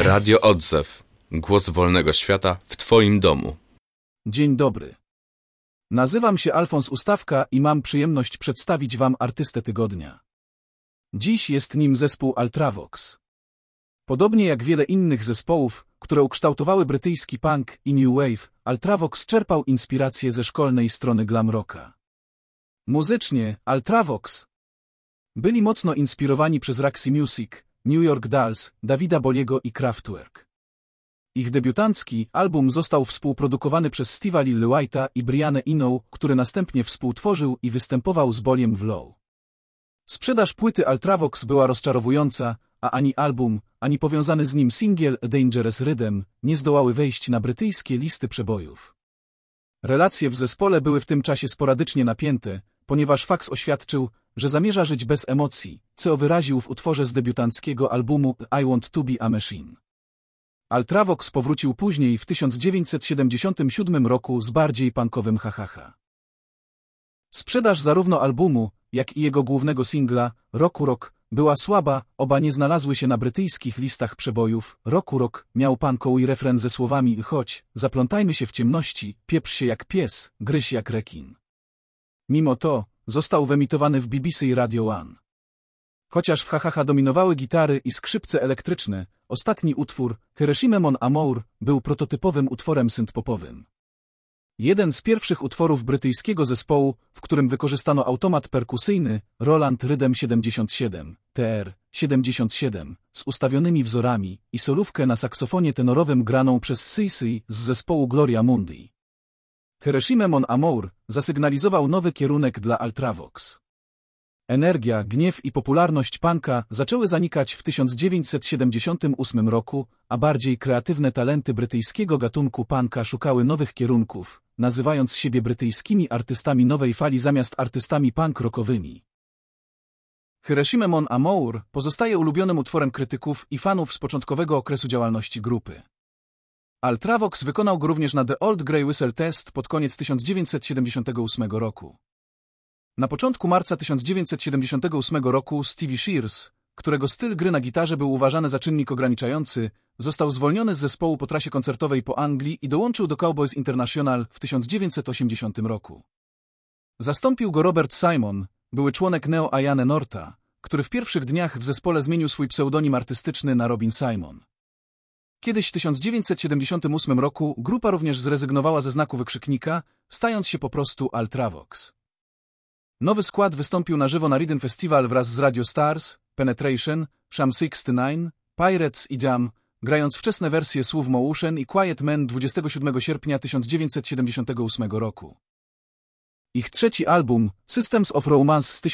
Radio Odzew. Głos wolnego świata w Twoim domu. Dzień dobry. Nazywam się Alfons Ustawka i mam przyjemność przedstawić Wam artystę tygodnia. Dziś jest nim zespół Ultravox. Podobnie jak wiele innych zespołów, które ukształtowały brytyjski punk i new wave, Ultravox czerpał inspirację ze szkolnej strony glam rocka. Muzycznie Ultravox byli mocno inspirowani przez Roxy Music, New York Dolls, Davida Bolliego i Kraftwerk. Ich debiutancki album został współprodukowany przez Steve'a Lillywhite'a i Brianę Eno, który następnie współtworzył i występował z Bolliem w Low. Sprzedaż płyty Ultravox była rozczarowująca, a ani album, ani powiązany z nim singiel A Dangerous Rhythm nie zdołały wejść na brytyjskie listy przebojów. Relacje w zespole były w tym czasie sporadycznie napięte, ponieważ Fax oświadczył, że zamierza żyć bez emocji, co wyraził w utworze z debiutanckiego albumu I Want to Be a Machine. Ultravox powrócił później w 1977 roku z bardziej punkowym hahaha. Sprzedaż zarówno albumu, jak i jego głównego singla, Roku Rock, była słaba, oba nie znalazły się na brytyjskich listach przebojów. Roku Rock miał punkowy refren ze słowami choć, zaplątajmy się w ciemności, pieprz się jak pies, gryź jak rekin. Mimo to, został wyemitowany w BBC Radio One. Chociaż w hahaha dominowały gitary i skrzypce elektryczne, ostatni utwór, Hiroshima Mon Amour, był prototypowym utworem synthpopowym. Jeden z pierwszych utworów brytyjskiego zespołu, w którym wykorzystano automat perkusyjny, Roland Rhythm 77, TR-77, z ustawionymi wzorami i solówkę na saksofonie tenorowym graną przez CC z zespołu Gloria Mundi. Hiroshima Mon Amour zasygnalizował nowy kierunek dla Ultravox. Energia, gniew i popularność punka zaczęły zanikać w 1978 roku, a bardziej kreatywne talenty brytyjskiego gatunku punka szukały nowych kierunków, nazywając siebie brytyjskimi artystami nowej fali zamiast artystami punk rockowymi. Hiroshima Mon Amour pozostaje ulubionym utworem krytyków i fanów z początkowego okresu działalności grupy. Ultravox wykonał go również na The Old Grey Whistle Test pod koniec 1978 roku. Na początku marca 1978 roku Stevie Shears, którego styl gry na gitarze był uważany za czynnik ograniczający, został zwolniony z zespołu po trasie koncertowej po Anglii i dołączył do Cowboys International w 1980 roku. Zastąpił go Robert Simon, były członek Neo Ayane Norta, który w pierwszych dniach w zespole zmienił swój pseudonim artystyczny na Robin Simon. Kiedyś w 1978 roku grupa również zrezygnowała ze znaku wykrzyknika, stając się po prostu Ultravox. Nowy skład wystąpił na żywo na Reading Festival wraz z Radio Stars, Penetration, Sham 69, Pirates i Jam, grając wczesne wersje słów Motion i Quiet Man 27 sierpnia 1978 roku. Ich trzeci album, Systems of Romance z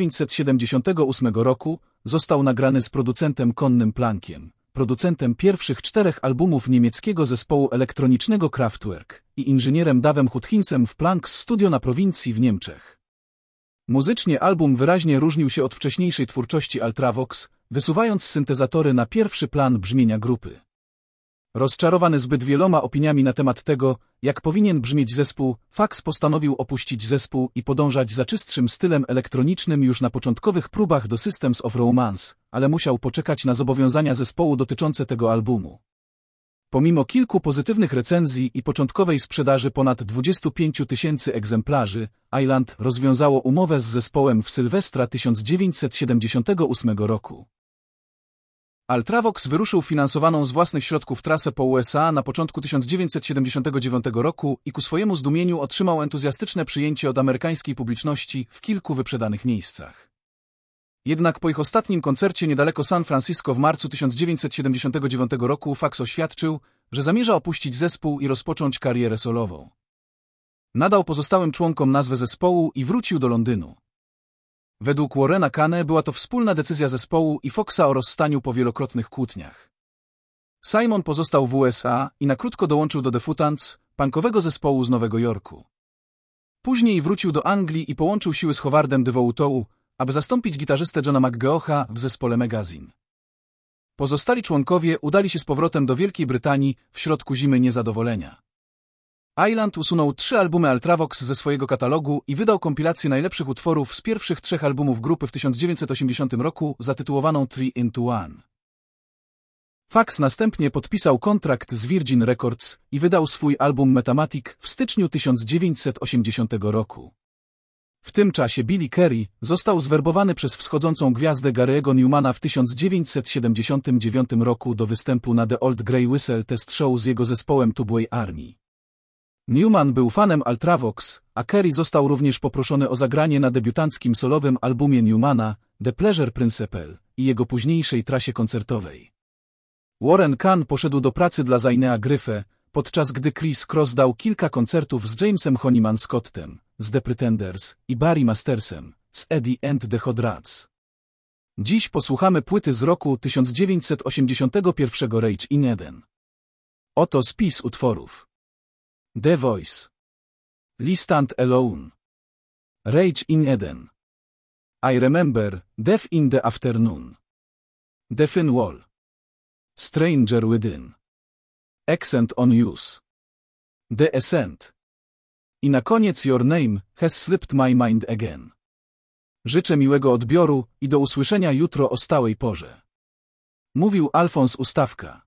1978 roku, został nagrany z producentem Connym Plankiem, producentem pierwszych 4 albumów niemieckiego zespołu elektronicznego Kraftwerk i inżynierem Davem Hutchinsem w Planks Studio na prowincji w Niemczech. Muzycznie album wyraźnie różnił się od wcześniejszej twórczości Ultravox, wysuwając syntezatory na pierwszy plan brzmienia grupy. Rozczarowany zbyt wieloma opiniami na temat tego, jak powinien brzmieć zespół, Fax postanowił opuścić zespół i podążać za czystszym stylem elektronicznym już na początkowych próbach do Systems of Romance, ale musiał poczekać na zobowiązania zespołu dotyczące tego albumu. Pomimo kilku pozytywnych recenzji i początkowej sprzedaży ponad 25 000 egzemplarzy, Island rozwiązało umowę z zespołem w Sylwestra 1978 roku. Ultravox wyruszył finansowaną z własnych środków trasę po USA na początku 1979 roku i ku swojemu zdumieniu otrzymał entuzjastyczne przyjęcie od amerykańskiej publiczności w kilku wyprzedanych miejscach. Jednak po ich ostatnim koncercie niedaleko San Francisco w marcu 1979 roku Fax oświadczył, że zamierza opuścić zespół i rozpocząć karierę solową. Nadał pozostałym członkom nazwę zespołu i wrócił do Londynu. Według Warrena Kane była to wspólna decyzja zespołu i Foxa o rozstaniu po wielokrotnych kłótniach. Simon pozostał w USA i na krótko dołączył do The Futants, punkowego zespołu z Nowego Jorku. Później wrócił do Anglii i połączył siły z Howardem Devouteux, aby zastąpić gitarzystę Johna McGeocha w zespole Magazine. Pozostali członkowie udali się z powrotem do Wielkiej Brytanii w środku zimy niezadowolenia. Island usunął 3 albumy Ultravox ze swojego katalogu i wydał kompilację najlepszych utworów z pierwszych 3 albumów grupy w 1980 roku zatytułowaną 3 into 1. Fax następnie podpisał kontrakt z Virgin Records i wydał swój album Metamatic w styczniu 1980 roku. W tym czasie Billy Currie został zwerbowany przez wschodzącą gwiazdę Gary'ego Newmana w 1979 roku do występu na The Old Grey Whistle Test Show z jego zespołem Tubeway Army. Newman był fanem Ultravox, a Currie został również poproszony o zagranie na debiutanckim solowym albumie Newmana The Pleasure Principle i jego późniejszej trasie koncertowej. Warren Kahn poszedł do pracy dla Zainea Gryffe, podczas gdy Chris Cross dał kilka koncertów z Jamesem Honeyman Scottem, z The Pretenders i Barry Mastersem, z Eddie and the Hot Rods. Dziś posłuchamy płyty z roku 1981 Rage in Eden. Oto spis utworów. The Voice. Lee Stand Alone. Rage in Eden. I Remember, Death in the Afternoon. The Thin Wall. Stranger Within. Accent on Use. The Ascent. I na koniec Your Name Has Slipped My Mind Again. Życzę miłego odbioru i do usłyszenia jutro o stałej porze. Mówił Alfons Ustawka.